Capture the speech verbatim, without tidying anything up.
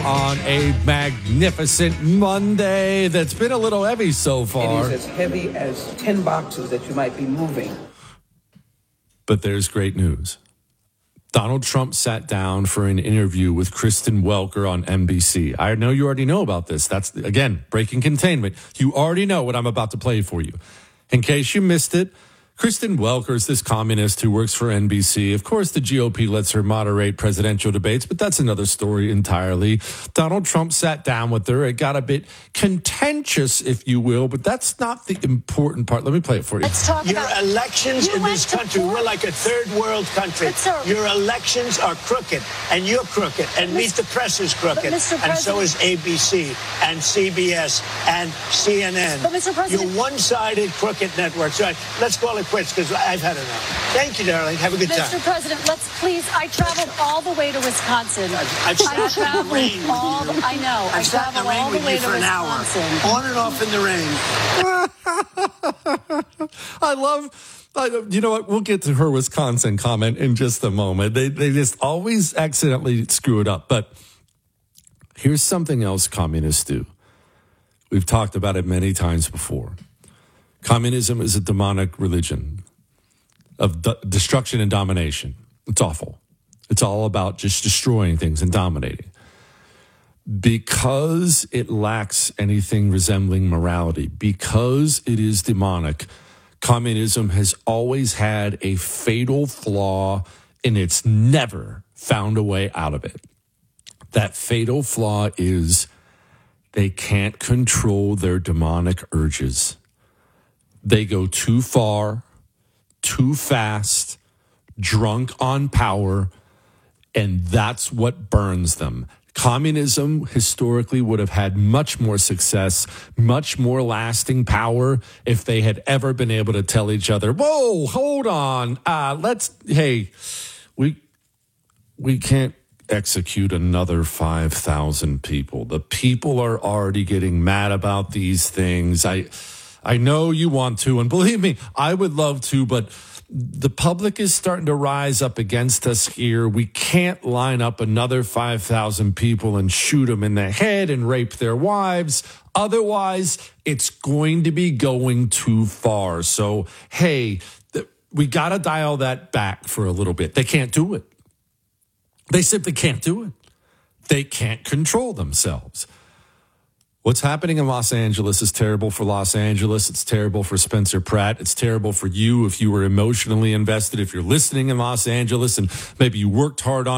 On a magnificent Monday that's been a little heavy so far. It is as heavy as ten boxes that you might be moving. But there's great news. Donald Trump sat down for an interview with Kristen Welker on N B C. I know you already know about this. That's, again, breaking containment. You already know what I'm about to play for you. In case you missed it, Kristen Welker is this communist who works for N B C. Of course, the G O P lets her moderate presidential debates, but that's another story entirely. Donald Trump sat down with her. It got a bit contentious, if you will, but that's not the important part. Let me play it for you. Let's talk Your about elections in this country, we're like a third world country. Sir, Your elections are crooked, and you're crooked, and Meet the Press is crooked, and so is A B C, and C B S, and C N N. But Mister President, you're one-sided crooked networks. All right, let's call it quits, because I've had enough. Thank you, darling. Have a good Mister time. Mister President, let's please. I traveled all the way to Wisconsin. I've sat I in the traveled rain all. with you. I know. I've I sat in the traveled rain all the with way you to for an hour, Wisconsin. on and off in the rain. I love, I, you know what? We'll get to her Wisconsin comment in just a moment. They, they just always accidentally screw it up. But here's something else communists do. We've talked about it many times before. Communism is a demonic religion of d- destruction and domination. It's awful. It's all about just destroying things and dominating. Because it lacks anything resembling morality, because it is demonic, communism has always had a fatal flaw, and it's never found a way out of it. That fatal flaw is they can't control their demonic urges. They go too far, too fast, drunk on power, and that's what burns them. Communism historically would have had much more success, much more lasting power if they had ever been able to tell each other, whoa, hold on, uh, let's, hey, we we can't execute another five thousand people. The people are already getting mad about these things. I I know you want to, and believe me, I would love to, but the public is starting to rise up against us here. We can't line up another five thousand people and shoot them in the head and rape their wives. Otherwise, it's going to be going too far. So, hey, th- we got to dial that back for a little bit. They can't do it. They simply can't do it. They can't control themselves. What's happening in Los Angeles is terrible for Los Angeles. It's terrible for Spencer Pratt. It's terrible for you if you were emotionally invested, if you're listening in Los Angeles and maybe you worked hard on